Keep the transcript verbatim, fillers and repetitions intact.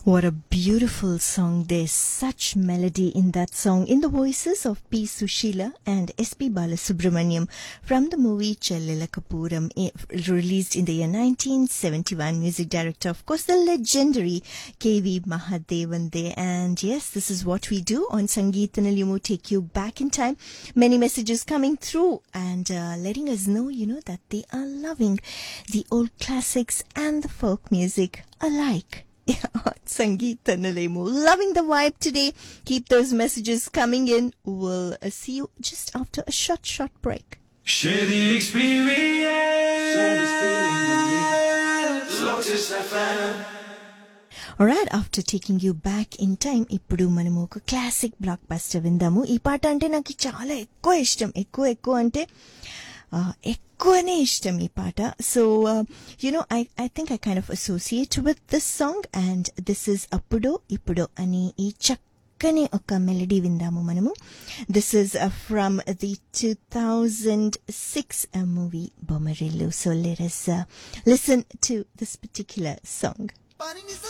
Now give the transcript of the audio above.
What a beautiful song. There's such melody in that song, in the voices of P. Sushila and S P. Balasubramaniam from the movie Chellila Kapuram, released in the year nineteen seventy-one. Music director, of course, the legendary K V Mahadevan there. And yes, this is what we do on Sangeethanaliyamu, take you back in time. Many messages coming through and uh, letting us know, you know, that they are loving the old classics and the folk music alike. Sangeethanaliyamu, loving the vibe today. Keep those messages coming in. We'll uh, see you just after a short, short break. Share the experience. Share this feeling with me. Lotus F M. Alright, after taking you back in time, ఇప్పుడు మనము ఒక classic block buster విందాము. ఈ పాట అంటే నాకు చాలా ఎక్కువ ఇష్టం. ఎక్కువ ఎక్కువ అంటే ఎక్కువనే ఇష్టం ఈ పాట. So you know I I think I kind of associate with this song and this is అప్పుడో ఇప్పుడో అని ఈ చక్కని ఒక మెలడీ విందాము మనము. This is from the two thousand six movie Bommarillu. So let us listen to this particular song.